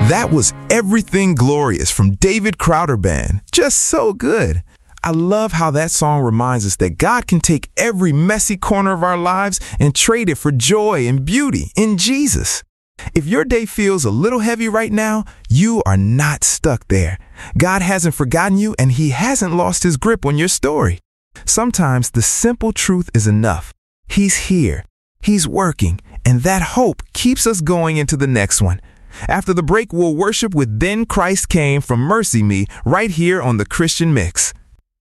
That was Everything Glorious from David Crowder Band. Just so good. I love how that song reminds us that God can take every messy corner of our lives and trade it for joy and beauty in Jesus. If your day feels a little heavy right now, you are not stuck there. God hasn't forgotten you, and He hasn't lost His grip on your story. Sometimes the simple truth is enough. He's here. He's working, and that hope keeps us going into the next one. After the break, we'll worship with Then Christ Came from Mercy Me right here on The Christian Mix.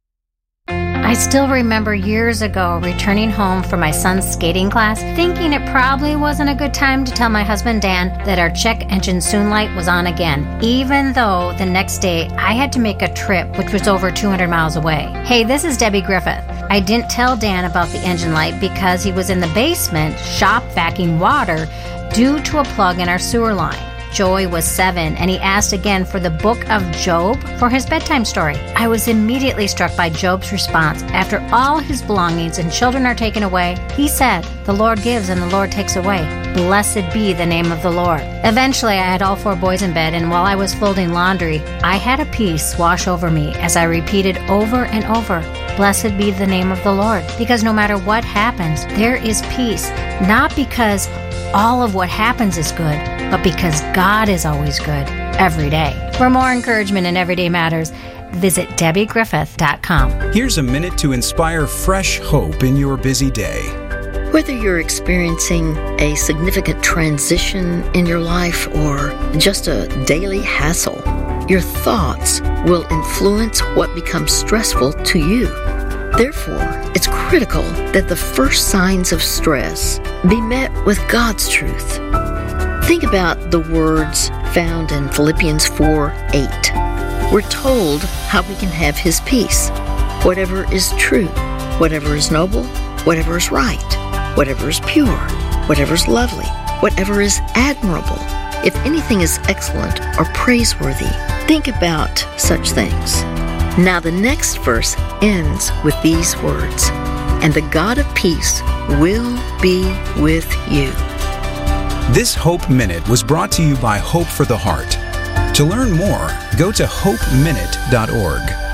I still remember years ago returning home from my son's skating class, thinking it probably wasn't a good time to tell my husband Dan that our check engine soon light was on again, even though the next day I had to make a trip which was over 200 miles away. Hey, this is Debbie Griffith. I didn't tell Dan about the engine light because he was in the basement shop vacuuming water due to a plug in our sewer line. Joy was 7, and he asked again for the book of Job for his bedtime story. I was immediately struck by Job's response. After all his belongings and children are taken away, he said, "The Lord gives and the Lord takes away. Blessed be the name of the Lord." Eventually, I had all 4 boys in bed, and while I was folding laundry, I had a peace wash over me as I repeated over and over, "Blessed be the name of the Lord." Because no matter what happens, there is peace, not because all of what happens is good, but because God is always good every day. For more encouragement in Everyday Matters, visit DebbieGriffith.com. Here's a minute to inspire fresh hope in your busy day. Whether you're experiencing a significant transition in your life or just a daily hassle, your thoughts will influence what becomes stressful to you. Therefore, it's critical that the first signs of stress be met with God's truth. Think about the words found in Philippians 4:8. We're told how we can have His peace. Whatever is true, whatever is noble, whatever is right, whatever is pure, whatever is lovely, whatever is admirable, if anything is excellent or praiseworthy, think about such things. Now the next verse ends with these words, "And the God of peace will be with you." This Hope Minute was brought to you by Hope for the Heart. To learn more, go to hopeminute.org.